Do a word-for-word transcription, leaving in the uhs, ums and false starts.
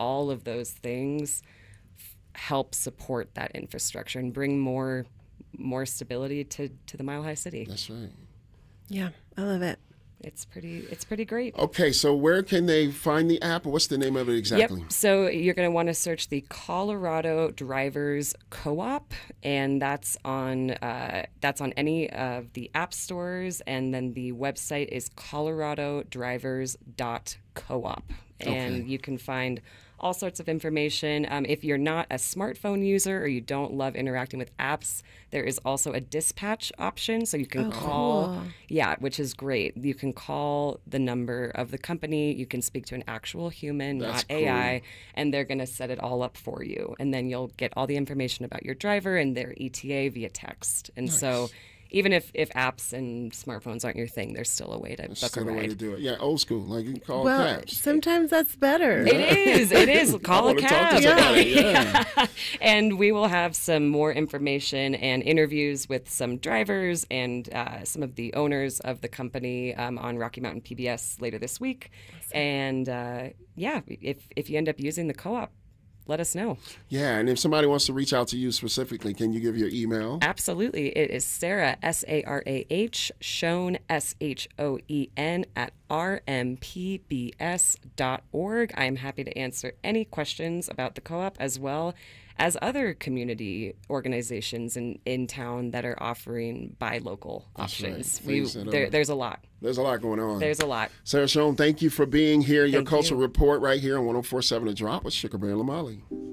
all of those things f- help support that infrastructure and bring more more stability to, to the Mile High City. That's right. Yeah, I love it. It's pretty it's pretty great. Okay, so where can they find the app? What's the name of it exactly? Yep. So you're going to want to search the Colorado Drivers Co-op, and that's on uh, that's on any of the app stores, and then the website is colorado drivers dot coop, and Okay. you can find all sorts of information. Um, if you're not a smartphone user or you don't love interacting with apps, there is also a dispatch option, so you can Oh, call. cool. Yeah, which is great. You can call the number of the company. You can speak to an actual human, That's not A I, cool. and they're going to set it all up for you. And then you'll get all the information about your driver and their E T A via text. And so even if, if apps and smartphones aren't your thing, there's still a way to That's book a still a way to ride. do it. Yeah, old school. Like you can call Well, cabs. sometimes that's better. It is. It is. Call a wanna talk to cab. somebody, yeah. And we will have some more information and interviews with some drivers and uh, some of the owners of the company um, on Rocky Mountain P B S later this week. And uh, yeah, if if you end up using the co-op, let us know. Yeah, and if somebody wants to reach out to you specifically, can you give your email? Absolutely. It is Sarah, S A R A H, Schoen, S H O E N, at r m p b s dot org. I am happy to answer any questions about the co-op as well as other community organizations in, in town that are offering buy local That's right. options. Things that there, are- there's a lot. There's a lot going on. There's a lot. Sarah Schoen, thank you for being here. Your Thank Cultural you. Report right here on one oh four point seven The Drop with Sugar Bear Lamali.